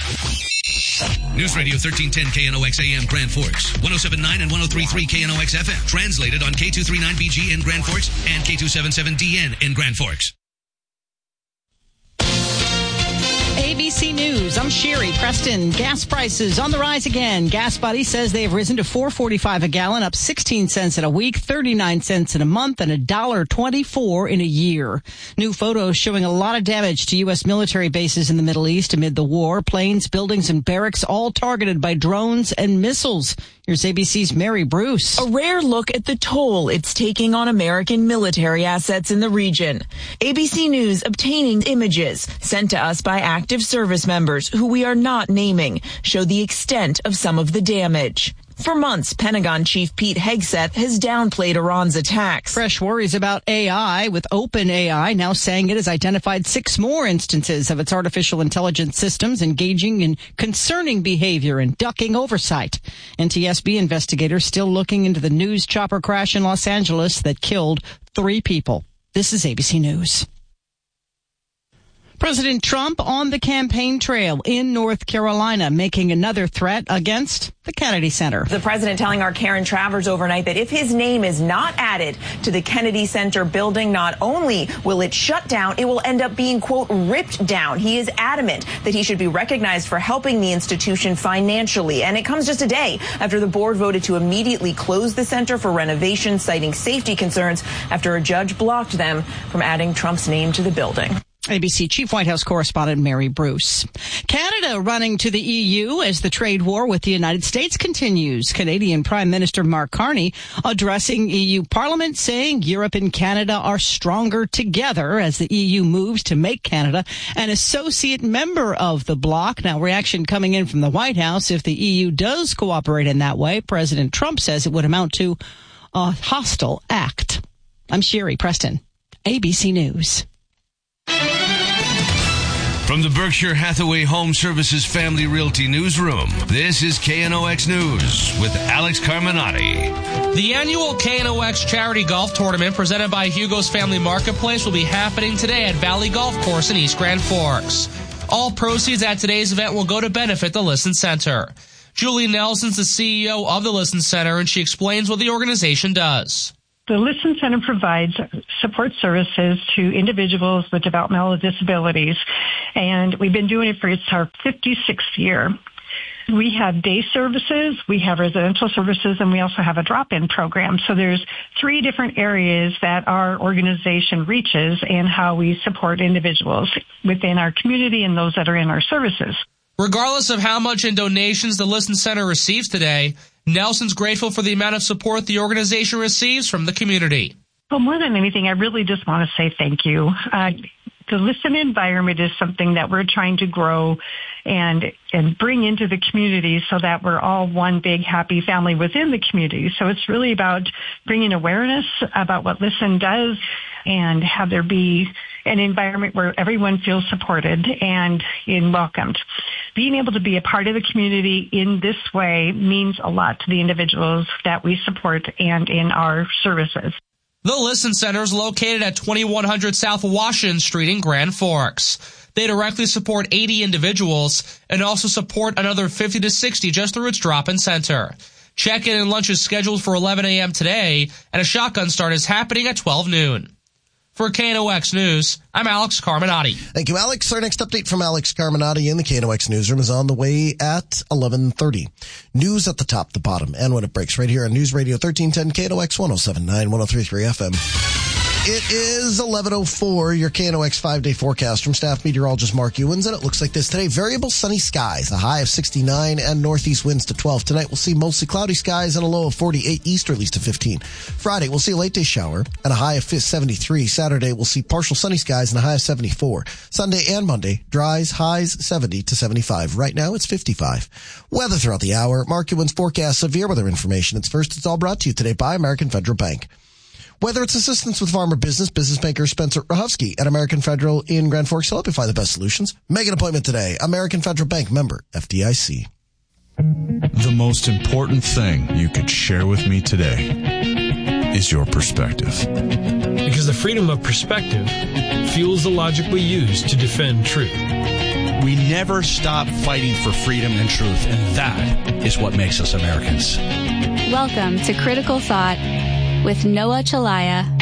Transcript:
News Radio 1310 KNOX AM Grand Forks, 107.9 and 103.3 KNOX FM. Translated on K239BG in Grand Forks and K277DN in Grand Forks. ABC News, I'm Sherry Preston. Gas prices on the rise again. Gas Buddy says they have risen to $4.45 a gallon, up 16 cents in a week, 39 cents in a month, and $1.24 in a year. New photos showing a lot of damage to U.S. military bases in the Middle East amid the war. Planes, buildings, and barracks all targeted by drones and missiles. Here's ABC's Mary Bruce. A rare look at the toll it's taking on American military assets in the region. ABC News obtaining images sent to us by active service members who we are not naming show the extent of some of the damage. For months, Pentagon Chief Pete Hegseth has downplayed Iran's attacks. Fresh worries about AI, with OpenAI now saying it has identified 6 more instances of its artificial intelligence systems engaging in concerning behavior and ducking oversight. NTSB investigators still looking into the news chopper crash in Los Angeles that killed 3 people. This is ABC News. President Trump on the campaign trail in North Carolina, making another threat against the Kennedy Center. The president telling our Karen Travers overnight that if his name is not added to the Kennedy Center building, not only will it shut down, it will end up being, quote, ripped down. He is adamant that he should be recognized for helping the institution financially. And it comes just a day after the board voted to immediately close the center for renovation, citing safety concerns after a judge blocked them from adding Trump's name to the building. ABC Chief White House Correspondent Mary Bruce. Canada running to the EU as the trade war with the United States continues. Canadian Prime Minister Mark Carney addressing EU Parliament, saying Europe and Canada are stronger together as the EU moves to make Canada an associate member of the bloc. Now, reaction coming in from the White House. If the EU does cooperate in that way, President Trump says it would amount to a hostile act. I'm Sherry Preston, ABC News. From the Berkshire Hathaway Home Services Family Realty Newsroom, this is KNOX News with Alex Carminati. The annual KNOX Charity Golf Tournament presented by Hugo's Family Marketplace will be happening today at Valley Golf Course in East Grand Forks. All proceeds at today's event will go to benefit the Listen Center. Julie Nelson's the CEO of the Listen Center, and she explains what the organization does. The Listen Center provides support services to individuals with developmental disabilities, and we've been doing it for it's our 56th year. We have day services, we have residential services, and we also have a drop-in program. So there's 3 different areas that our organization reaches and how we support individuals within our community and those that are in our services. Regardless of how much in donations the Listen Center receives today, Nelson's grateful for the amount of support the organization receives from the community. Well, more than anything, I really just want to say thank you. The Listen environment is something that we're trying to grow and bring into the community so that we're all one big happy family within the community. So it's really about bringing awareness about what Listen does and have there be an environment where everyone feels supported and welcomed. Being able to be a part of the community in this way means a lot to the individuals that we support and in our services. The Listen Center is located at 2100 South Washington Street in Grand Forks. They directly support 80 individuals and also support another 50 to 60 just through its drop-in center. Check-in and lunch is scheduled for 11 a.m. today, and a shotgun start is happening at 12 noon. For KNOX News, I'm Alex Carminati. Thank you, Alex. Our next update from Alex Carminati in the KNOX Newsroom is on the way at 11:30. News at the top, the bottom, and when it breaks right here on News Radio 1310 KNOX 107.9, 103.3 FM. It is 11:04, your KNOX 5-day forecast from staff meteorologist Mark Ewens, and it looks like this today. Variable sunny skies, a high of 69, and northeast winds to 12. Tonight we'll see mostly cloudy skies and a low of 48, easterlies to 15. Friday we'll see a late day shower and a high of 73. Saturday we'll see partial sunny skies and a high of 74. Sunday and Monday, dries, highs 70 to 75. Right now it's 55. Weather throughout the hour. Mark Ewens forecast severe weather information. It's all brought to you today by American Federal Bank. Whether it's assistance with farmer business banker Spencer Rahowski at American Federal in Grand Forks, he'll help you find the best solutions. Make an appointment today. American Federal Bank, member FDIC. The most important thing you could share with me today is your perspective. Because the freedom of perspective fuels the logic we use to defend truth. We never stop fighting for freedom and truth, and that is what makes us Americans. Welcome to Critical Thought with Noah Chelliah